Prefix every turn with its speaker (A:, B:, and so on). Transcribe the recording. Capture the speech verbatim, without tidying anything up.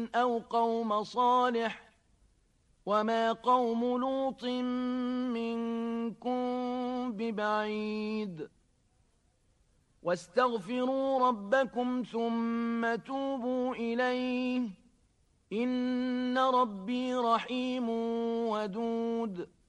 A: أو قوم صالح وما قوم لوط منكم ببعيد واستغفروا ربكم ثم توبوا إليه إن ربي رحيم ودود